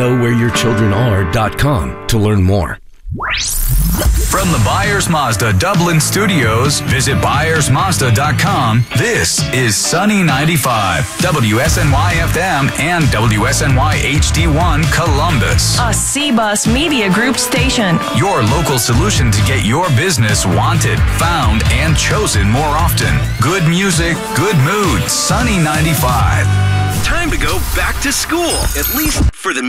knowwhereyourchildrenare.com to learn more. From the Byers Mazda Dublin Studios, visit ByersMazda.com. This is Sunny 95, WSNY FM and WSNY HD1 Columbus. A C-Bus Media Group station. Your local solution to get your business wanted, found, and chosen more often. Good music, good mood. Sunny 95. Time to go back to school, at least for the